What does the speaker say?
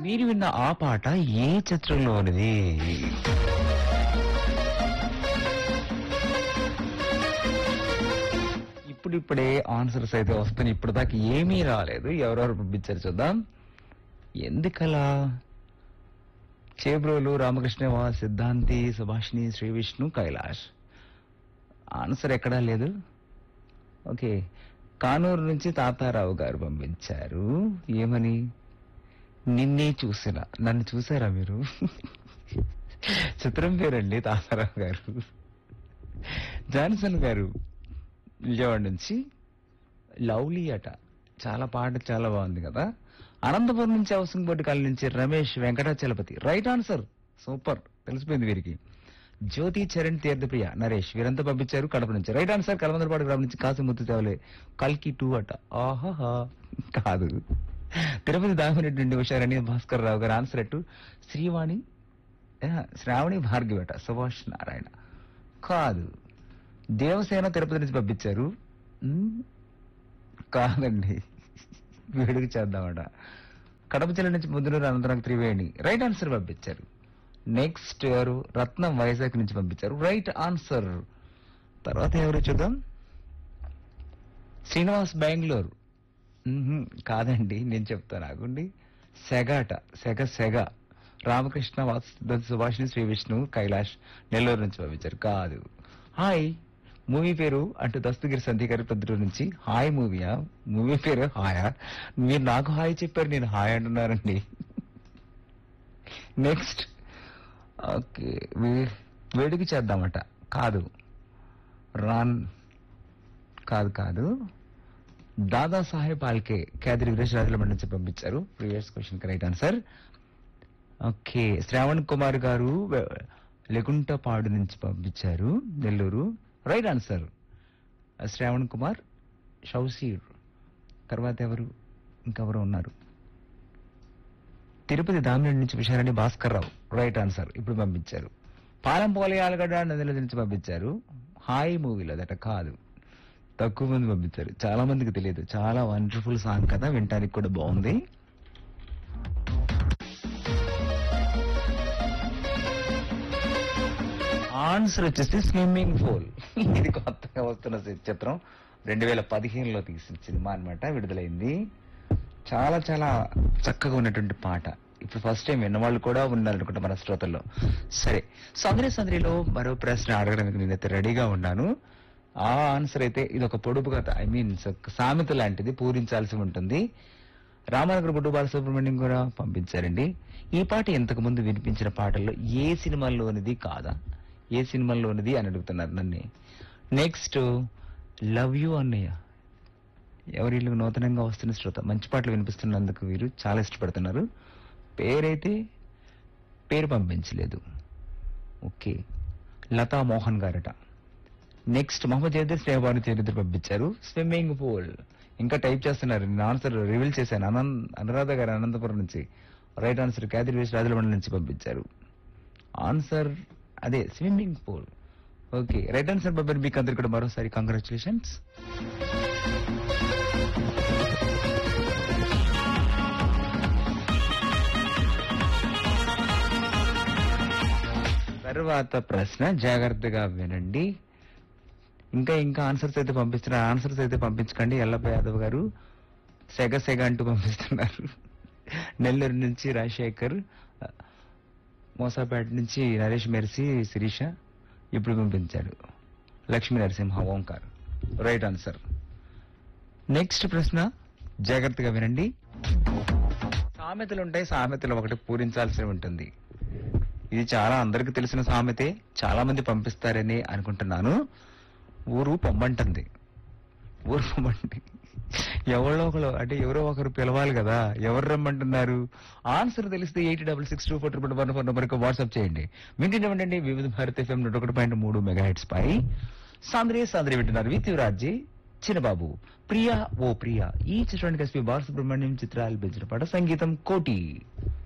మీరు విన్న ఆ పాట ఏ చిత్రంలోనిది? ఇప్పుడిప్పుడే ఆన్సర్స్ అయితే వస్తున్నాయి. ఇప్పుడు దాకా ఏమీ రాలేదు. ఎవరెవరు పంపించారు చూద్దాం. ఎందుకలా? చేబ్రోలు రామకృష్ణ సిద్ధాంతి సుభాషిణి శ్రీ విష్ణు కైలాష్. ఆన్సర్ ఎక్కడా లేదు. ఓకే, కానూరు నుంచి తాతారావు గారు పంపించారు. ఏమని? నిన్నే చూసిన. నన్ను చూసారా మీరు? చిత్రం పేరండి తాతారావు గారు. జాన్సన్ గారు విజయవాడ నుంచి లవ్లీ అట. చాలా పాట చాలా బాగుంది కదా. అనంతపురం నుంచి హౌసింగ్ బోర్డు కాలనీ నుంచి Ramesh Venkatachalapathi. Right answer. Super, తెలిసిపోయింది వీరికి. జ్యోతి చరణ్ తీర్థప్రియ నరేష్ వీరంతా పంపించారు కడప నుంచి. Right answer. కలమందరపాడు గ్రామం నుంచి కాసిముత్తు తేవలే కల్కి 2 అట. ఆహాహా, కాదు. తిరుపతి దామిరెడ్డి నుండి ఉషారని భాస్కర్ రావు గారు ఆన్సర్ అట్టు. శ్రీవాణి శ్రావణి భార్గవి అట. సుభాష్ నారాయణ కాదు. దేవసేన తిరుపతి నుంచి పంపించారు. కాదండి, వేడుక చేద్దామట. కడప జిల్లా నుంచి ముద్దునూరు అనంతరం త్రివేణి రైట్ ఆన్సర్ పంపించారు. నెక్స్ట్ ఎవరు? రత్నం వైజాగ్ నుంచి పంపించారు. Right answer. తర్వాత ఎవరు చూద్దాం. శ్రీనివాస్ బెంగళూరు. కాదండి, నేను చెప్తాను ఆగుండి. సెగాట సెగ రామకృష్ణ సుభాషిణి శ్రీ విష్ణు కైలాష్ నెల్లూరు నుంచి పంపించారు. కాదు. హాయ్ మూవీ పేరు అంటూ దస్తగిరి సంధి గారి ప్రొద్దుటూరు నుంచి. హాయ్ మూవీయా? మూవీ పేరు హాయా? మీరు నాకు హాయ్ చెప్పారు, నేను హాయ్ అంటున్నారండి. నెక్స్ట్ ఓకే, వేడుక చేద్దామట. కాదు. రాన్ కాదు. దాదా సాహెబ్ ఆల్కే కేదరి వీరేష్ రాజుల నుంచి పంపించారు. Previous question right answer. Okay, Shravan Kumar గారు లెగుంటపాడు నుంచి పంపించారు నెల్లూరు. Right answer. శ్రావణ్ కుమార్ షౌసీర్. తర్వాత ఎవరు? ఇంకెవరు ఉన్నారు? తిరుపతి దామిరెడ్డి నుంచి విషయాలని భాస్కర్ రావు. రైట్ ఆన్సర్ ఇప్పుడు పంపించారు. పాలంపోలి ఆలగడ్డ నదిల నుంచి పంపించారు. హాయ్ మూవీలో దట. కాదు, తక్కువ మంది పంపించారు. చాలా మందికి తెలియదు. చాలా వండర్ఫుల్ సాంగ్ కదా, వినటానికి కూడా బాగుంది. ఆన్సర్ వచ్చేసి స్విమ్మింగ్ పూల్. ఇది కొత్తగా వస్తున్న చిత్రం. 2015లో తీసిన సినిమా అన్నమాట. విడుదలైంది. చాలా చాలా చక్కగా ఉన్నటువంటి పాట. ఇప్పుడు ఫస్ట్ టైం విన్నవాళ్ళు కూడా ఉన్నారనుకుంటా మన శ్రోతల్లో. సరే, సందడిలో మరో ప్రశ్న అడగడానికి నేనైతే రెడీగా ఉన్నాను. ఆ ఆన్సర్ అయితే ఇది ఒక పొడుపు కథ, ఐ మీన్ సామెత లాంటిది, పూరించాల్సి ఉంటుంది. రామానగర్ గుడ్డు బాలసుబ్రహ్మణ్యం కూడా పంపించారండి. ఈ పాట ఇంతకు ముందు వినిపించిన పాటల్లో ఏ సినిమాల్లోనిది కాదా? ఏ సినిమాల్లోనిది అని అడుగుతున్నారు నన్ను. నెక్స్ట్ లవ్ యూ అన్నయ్య. ఎవరిళ్ళు నూతనంగా వస్తున్న శ్రోత, మంచి పాటలు వినిపిస్తున్నందుకు వీరు చాలా ఇష్టపడుతున్నారు. పేరు పంపించలేదు. ఓకే, లతా మోహన్ గారట. నెక్స్ట్ మహమ్మద్ జయదర్ స్నేహబాను చరిత్ర పంపించారు. Swimming pool. ఇంకా టైప్ చేస్తున్నారు. నేను ఆన్సర్ రివీల్ చేశాను. అనురాధ గారు అనంతపురం నుంచి. Right answer. కేదరి వేష్ రాజుల నుంచి పంపించారు. ఆన్సర్ అదే swimming pool. Okay, right answer Babur. మీకు అందరు కూడా మరోసారి కంగ్రాచులేషన్స్. తర్వాత ప్రశ్న జాగ్రత్తగా వినండి. ఇంకా ఆన్సర్స్ అయితే పంపిస్తున్నారు. ఆన్సర్స్ అయితే పంపించకండి. ఎల్లప్ప యాదవ్ గారు సెగ అంటూ పంపిస్తున్నారు. నెల్లూరు నుంచి రాజశేఖర్, మోసాపేట నుంచి నరేష్ మెర్సీ శిరీష ఇప్పుడు పంపించాడు. Lakshmi Narasimha Omkar. Right answer. Next ప్రశ్న జాగ్రత్తగా వినండి. సామెతలు ఉంటాయి. సామెతలు ఒకటి పూరించాల్సి ఉంటుంది. ఇది చాలా అందరికి తెలిసిన సామెతే. చాలా మంది పంపిస్తారని అనుకుంటున్నాను. ఊరు పొమ్మంటుంది. ఎవరో ఒకరు పిలవాలి కదా. ఎవరు రమ్మంటున్నారు? ఆన్సర్ తెలిస్తే 806624 నెంబర్కి వాట్సాప్ చేయండి. వింటుండీ వివిధ భారత్ FM 101.3 మెగాహెట్స్ పై సాంద్రే వింటున్నారు. విత్యురాజీ చిన్నబాబు. ప్రియా ఓ ప్రియా ఈ చిత్రానికి ఎస్పీ బాలసుబ్రహ్మణ్యం చిత్రాలు పెంచిన పాట. సంగీతం కోటి.